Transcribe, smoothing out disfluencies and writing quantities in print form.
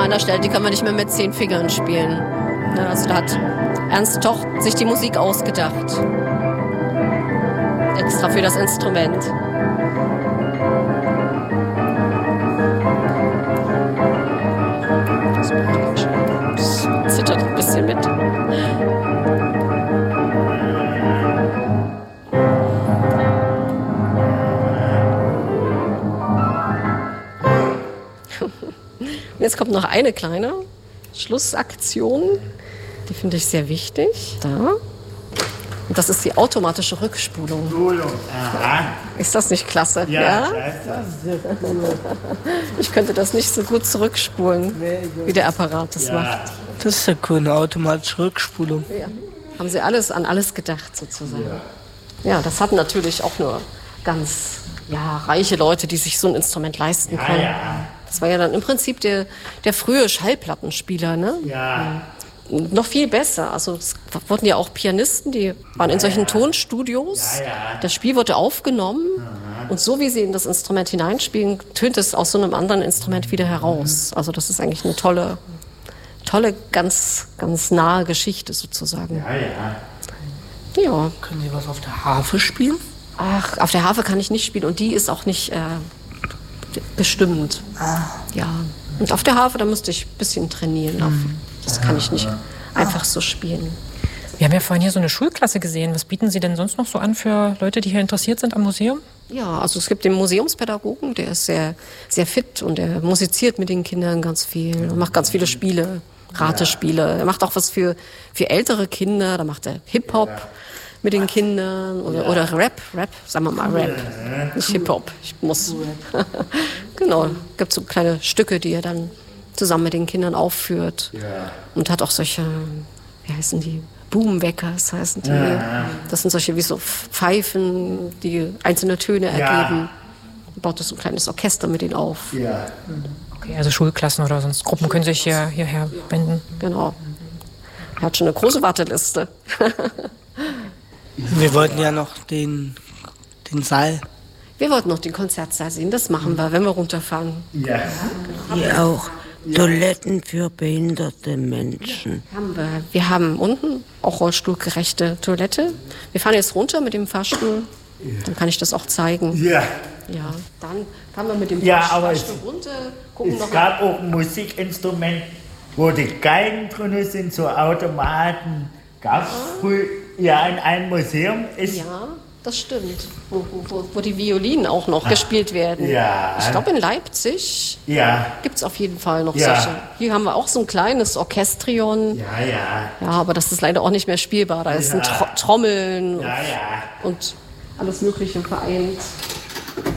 einer Stelle, die kann man nicht mehr mit 10 Fingern spielen. Ja, also da hat Ernst Toch sich die Musik ausgedacht. Extra für das Instrument. Das zittert ein bisschen mit. Jetzt kommt noch eine kleine Schlussaktion. Die finde ich sehr wichtig. Da. Und das ist die automatische Rückspulung. Aha. Ist das nicht klasse? Ja. Ich könnte das nicht so gut zurückspulen, wie der Apparat das macht. Das ist ja cool, eine automatische Rückspulung. Ja. Haben Sie an alles gedacht sozusagen? Ja, das hatten natürlich auch nur ganz reiche Leute, die sich so ein Instrument leisten konnten. Ja. Das war ja dann im Prinzip der frühe Schallplattenspieler, ne? Ja. Und noch viel besser. Also es wurden ja auch Pianisten, die waren in solchen Tonstudios. Ja. Das Spiel wurde aufgenommen und so wie sie in das Instrument hineinspielen, tönt es aus so einem anderen Instrument wieder heraus. Also das ist eigentlich eine tolle, ganz, ganz nahe Geschichte sozusagen. Ja. Können Sie was auf der Harfe spielen? Ach, auf der Harfe kann ich nicht spielen und die ist auch nicht bestimmt. Ja. Und auf der Harfe, da müsste ich ein bisschen trainieren. Das kann ich nicht einfach so spielen. Wir haben ja vorhin hier so eine Schulklasse gesehen. Was bieten Sie denn sonst noch so an für Leute, die hier interessiert sind am Museum? Ja, also es gibt den Museumspädagogen, der ist sehr, sehr fit und der musiziert mit den Kindern ganz viel und macht ganz viele Spiele, Ratespiele. Er macht auch was für ältere Kinder, da macht er Hip-Hop mit den Kindern oder Rap, sagen wir mal Rap, nicht Hip-Hop, ich muss. Genau, gibt so kleine Stücke, die er dann zusammen mit den Kindern aufführt und hat auch solche, wie heißen die, Boomweckers heißen die. Das sind solche wie so Pfeifen, die einzelne Töne ergeben. Baut das so ein kleines Orchester mit denen auf. Okay, also Schulklassen oder sonst Gruppen können sich hierher wenden. Genau. Er hat schon eine große Warteliste. Wir wollten ja noch den Saal. Wir wollten noch den Konzertsaal sehen. Das machen wir, wenn wir runterfahren. Ja. Hier auch Toiletten für behinderte Menschen. Wir haben unten auch rollstuhlgerechte Toilette. Wir fahren jetzt runter mit dem Fahrstuhl. Dann kann ich das auch zeigen. Ja. Ja, dann fahren wir mit dem aber Fahrstuhl runter. Gucken Es gab auch ein Musikinstrument, wo die Geigen drin sind, so Automaten. Gab es früher in einem Museum. Ja, das stimmt. Wo die Violinen auch noch gespielt werden. Ja. Ich glaube, in Leipzig gibt es auf jeden Fall noch solche. Hier haben wir auch so ein kleines Orchestrion. Ja, aber das ist leider auch nicht mehr spielbar. Da ist ein Trommeln und alles Mögliche vereint.